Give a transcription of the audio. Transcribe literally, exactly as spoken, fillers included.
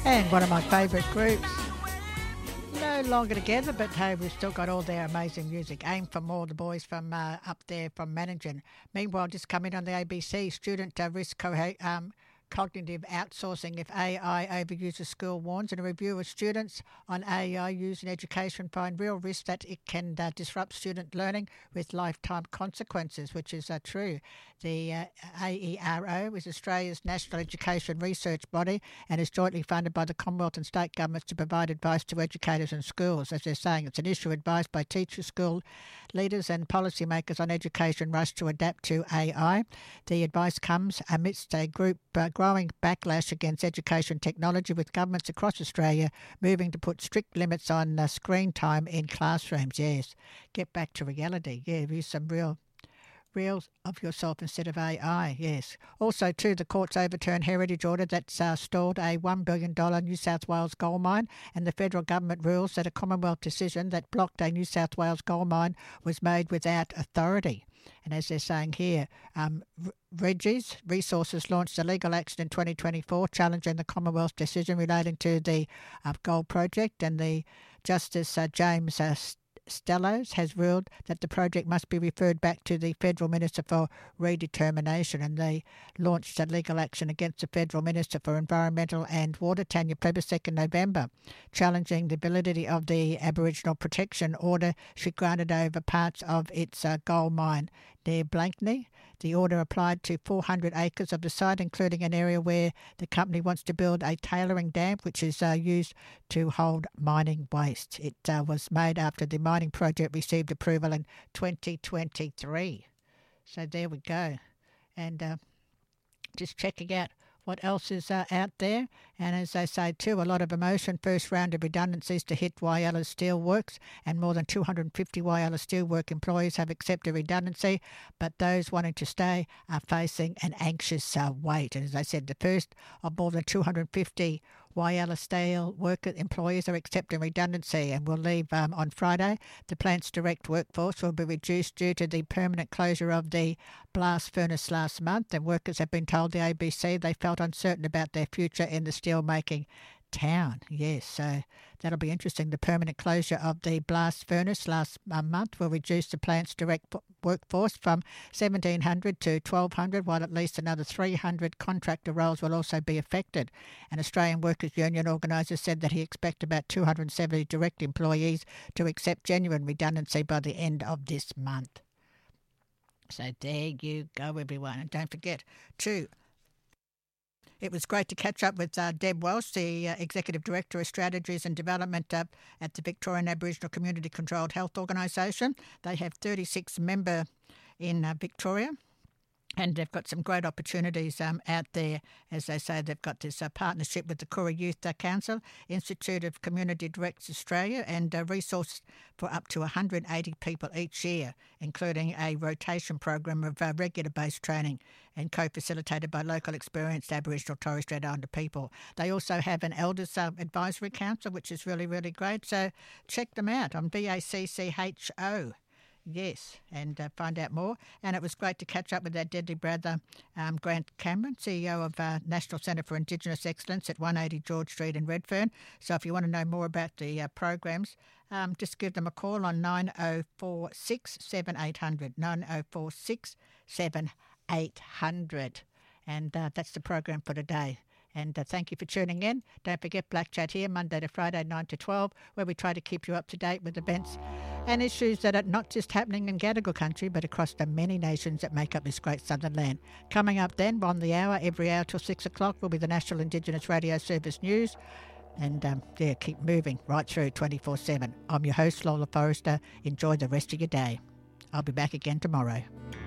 And one of my favourite groups, no longer together, but hey, we've still got all their amazing music. Aim for More, the boys from uh, up there from Manningen. Meanwhile, just coming on the A B C, student uh, risk co- um, cognitive outsourcing if A I overuses school warns, and a review of students on A I use in education find real risk that it can uh, disrupt student learning with lifetime consequences, which is uh, true. The uh, A E R O is Australia's national education research body and is jointly funded by the Commonwealth and state governments to provide advice to educators and schools. As they're saying, it's an issue advised by teachers, school leaders and policymakers on education rush to adapt to A I. The advice comes amidst a group uh, growing backlash against education technology, with governments across Australia moving to put strict limits on uh, screen time in classrooms. Yes, get back to reality. Yeah, use some real real of yourself instead of A I, yes. Also, too, the courts overturned heritage order that's uh, stalled a one billion dollars New South Wales gold mine, and the federal government rules that a Commonwealth decision that blocked a New South Wales gold mine was made without authority. And as they're saying here, um, Regis Resources launched a legal action in twenty twenty-four challenging the Commonwealth decision relating to the uh, gold project, and the Justice uh, James uh, Stellos has ruled that the project must be referred back to the Federal Minister for redetermination, and they launched a legal action against the Federal Minister for Environmental and Water, Tanya Plibersek, in November, challenging the validity of the Aboriginal protection order she granted over parts of its uh, gold mine near Blakeney. The order applied to four hundred acres of the site, including an area where the company wants to build a tailoring dam, which is uh, used to hold mining waste. It uh, was made after the mining project received approval in twenty twenty-three. So there we go. And uh, just checking out what else is uh, out there. And as they say too, a lot of emotion. First round of redundancies to hit Whyalla Steelworks, and more than two hundred fifty Whyalla Steelwork employees have accepted redundancy, but those wanting to stay are facing an anxious uh, wait. And as I said, the first of more than two hundred fifty Whyalla Steel worker employees are accepting redundancy and will leave um, on Friday. The plant's direct workforce will be reduced due to the permanent closure of the blast furnace last month, and workers have been told the A B C they felt uncertain about their future in the steel-making town. Yes, so that'll be interesting. The permanent closure of the blast furnace last uh, month will reduce the plant's direct workforce from seventeen hundred to twelve hundred, while at least another three hundred contractor roles will also be affected. An Australian Workers' Union organiser said that he expects about two hundred seventy direct employees to accept genuine redundancy by the end of this month. So there you go, everyone. And don't forget to It was great to catch up with uh, Deb Welsh, the uh, Executive Director of Strategies and Development uh, at the Victorian Aboriginal Community Controlled Health Organisation. They have thirty-six members in uh, Victoria, and they've got some great opportunities um, out there. As they say, they've got this uh, partnership with the Koori Youth uh, Council, Institute of Community Directors Australia, and uh, resources for up to one hundred eighty people each year, including a rotation program of uh, regular-based training and co-facilitated by local experienced Aboriginal Torres Strait Islander people. They also have an Elders uh, Advisory Council, which is really, really great. So check them out on V A C C H O. Yes, and uh, find out more. And it was great to catch up with our deadly brother, um, Grant Cameron, C E O of uh, National Centre for Indigenous Excellence at one eighty George Street in Redfern. So if you want to know more about the uh, programs, um, just give them a call on nine oh four six, seven eight hundred, nine oh four six, seven eight hundred. And uh, that's the program for today. And uh, thank you for tuning in. Don't forget Black Chat here, Monday to Friday, nine to twelve, where we try to keep you up to date with events and issues that are not just happening in Gadigal country, but across the many nations that make up this great southern land. Coming up then, on the hour, every hour till six o'clock, will be the National Indigenous Radio Service News. And, um, yeah, keep moving right through twenty-four seven. I'm your host, Lola Forrester. Enjoy the rest of your day. I'll be back again tomorrow.